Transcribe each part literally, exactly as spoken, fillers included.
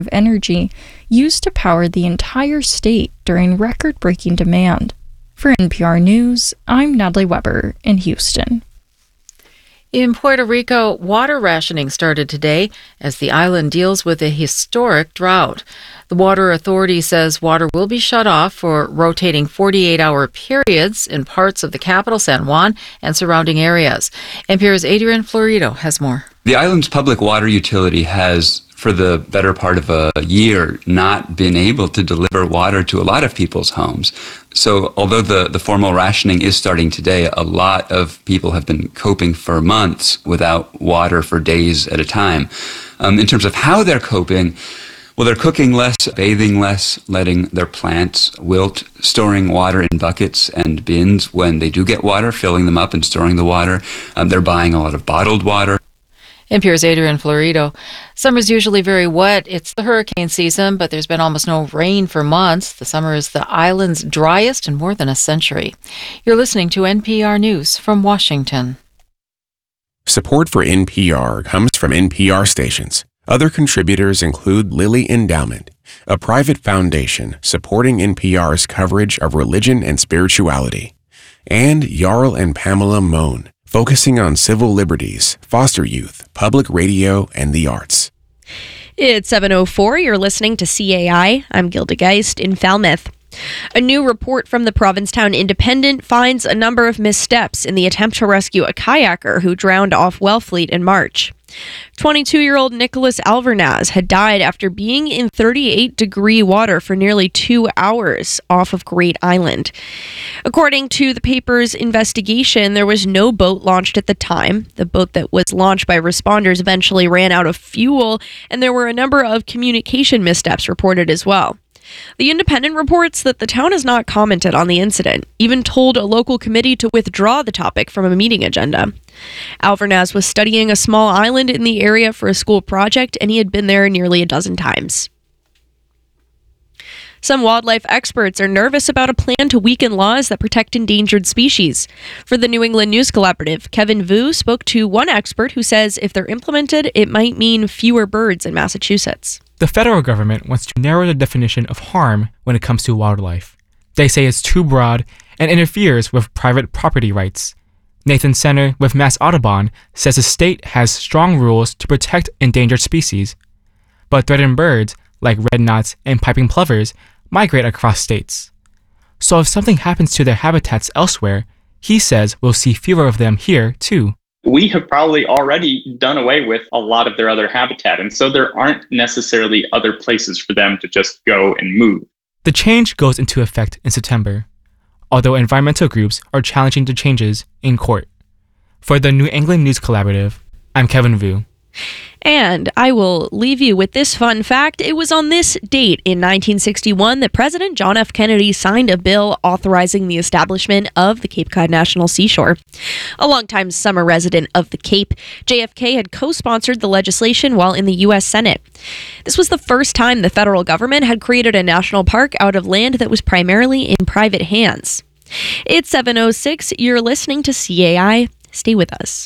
of energy used to power the entire state during record-breaking demand. For N P R News, I'm Natalie Weber in Houston. In Puerto Rico, water rationing started today as the island deals with a historic drought. The Water Authority says water will be shut off for rotating forty-eight hour periods in parts of the capital, San Juan, and surrounding areas. N P R's Adrian Florido has more. The island's public water utility has, for the better part of a year, not been able to deliver water to a lot of people's homes. So although the, the formal rationing is starting today, a lot of people have been coping for months without water for days at a time. Um, in terms of how they're coping, well, they're cooking less, bathing less, letting their plants wilt, storing water in buckets and bins when they do get water, filling them up and storing the water. Um, they're buying a lot of bottled water. N P R's Adrian Florido. Summer's usually very wet. It's the hurricane season, but there's been almost no rain for months. The summer is the island's driest in more than a century. You're listening to N P R News from Washington. Support for N P R comes from N P R stations. Other contributors include Lilly Endowment, a private foundation supporting N P R's coverage of religion and spirituality, and Jarl and Pamela Mohn, focusing on civil liberties, foster youth, public radio, and the arts. It's seven oh four. You're listening to C A I. I'm Gilda Geist in Falmouth. A new report from the Provincetown Independent finds a number of missteps in the attempt to rescue a kayaker who drowned off Wellfleet in March. twenty-two-year-old Nicholas Alvernaz had died after being in thirty-eight degree water for nearly two hours off of Great Island. According to the paper's investigation, there was no boat launched at the time. The boat that was launched by responders eventually ran out of fuel, and there were a number of communication missteps reported as well. The Independent reports that the town has not commented on the incident, even told a local committee to withdraw the topic from a meeting agenda. Alvernaz was studying a small island in the area for a school project, and he had been there nearly a dozen times. Some wildlife experts are nervous about a plan to weaken laws that protect endangered species. For the New England News Collaborative, Kevin Vu spoke to one expert who says if they're implemented, it might mean fewer birds in Massachusetts. The federal government wants to narrow the definition of harm when it comes to wildlife. They say it's too broad and interferes with private property rights. Nathan Senner with Mass Audubon says the state has strong rules to protect endangered species, but threatened birds like red knots and piping plovers migrate across states. So if something happens to their habitats elsewhere, he says we'll see fewer of them here too. We have probably already done away with a lot of their other habitat, and so there aren't necessarily other places for them to just go and move. The change goes into effect in September, although environmental groups are challenging the changes in court. For the New England News Collaborative, I'm Kevin Vu. And I will leave you with this fun fact. It was on this date in nineteen sixty-one that President John F. Kennedy signed a bill authorizing the establishment of the Cape Cod National Seashore. A longtime summer resident of the Cape, J F K had co-sponsored the legislation while in the U S Senate. This was the first time the federal government had created a national park out of land that was primarily in private hands. It's seven oh six. You're listening to C A I. Stay with us.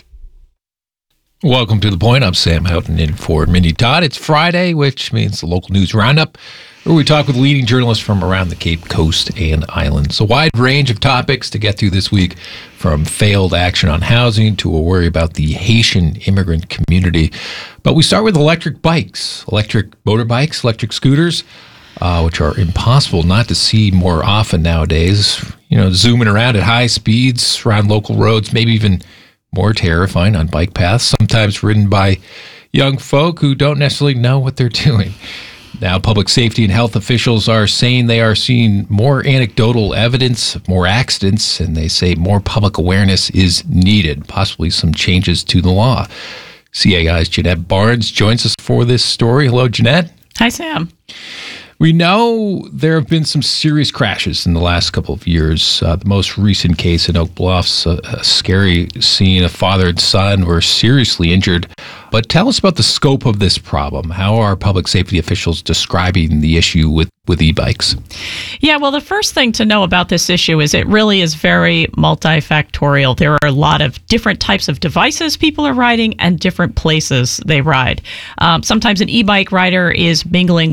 Welcome to The Point. I'm Sam Houghton in for Mindy Todd. It's Friday, which means the local news roundup, where we talk with leading journalists from around the Cape Coast and Islands. A wide range of topics to get through this week, from failed action on housing to a worry about the Haitian immigrant community. But we start with electric bikes, electric motorbikes, electric scooters, uh, which are impossible not to see more often nowadays. You know, zooming around at high speeds around local roads, maybe even more terrifying on bike paths, sometimes ridden by young folk who don't necessarily know what they're doing. Now, public safety and health officials are saying they are seeing more anecdotal evidence of more accidents, and they say more public awareness is needed, possibly some changes to the law. C A I's Jeanette Barnes joins us for this story. Hello, Jeanette. Hi, Sam. We know there have been some serious crashes in the last couple of years. Uh, the most recent case in Oak Bluffs, a, a scary scene. A father and son were seriously injured. But tell us about the scope of this problem. How are public safety officials describing the issue with, with e-bikes? Yeah, well, the first thing to know about this issue is it really is very multifactorial. There are a lot of different types of devices people are riding and different places they ride. Um, sometimes an e-bike rider is mingling